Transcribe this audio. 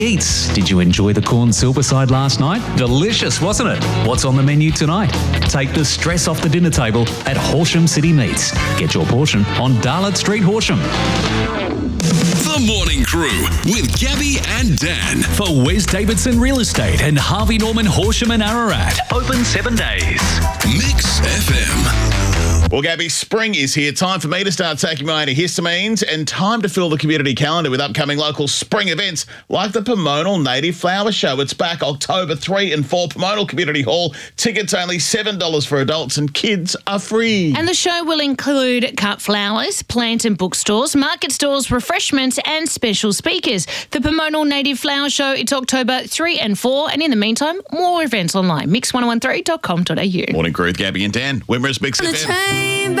Eats. Did you enjoy the corn silverside last night? Delicious, wasn't it? What's on the menu tonight? Take the stress off the dinner table at Horsham City Meats. Get your portion on Darlot Street, Horsham. The Morning Crew with Gabby and Dan. For Wes Davidson Real Estate and Harvey Norman Horsham and Ararat. Open 7 days. Mix FM. Well, Gabby, spring is here. Time for me to start taking my antihistamines and time to fill the community calendar with upcoming local spring events like the Pomonal Native Flower Show. It's back October 3 and 4, Pomonal Community Hall. Tickets only $7 for adults and kids are free. And the show will include cut flowers, plant and bookstores, market stalls, refreshments and special speakers. The Pomonal Native Flower Show, it's October 3 and 4. And in the meantime, more events online. Mix1013.com.au. Morning Crew with Gabby and Dan. Wimmera's Mix FM.